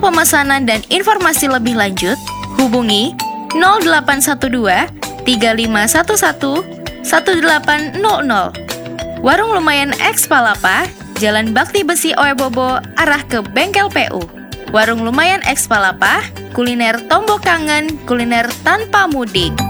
pemesanan dan informasi lebih lanjut, hubungi 0812 3511 1800. Warung Lumayan X Palapa, Jalan Bakti Besi Oebobo, arah ke Bengkel PU. Warung Lumayan X Palapa, kuliner tombok kangen, kuliner tanpa mudik.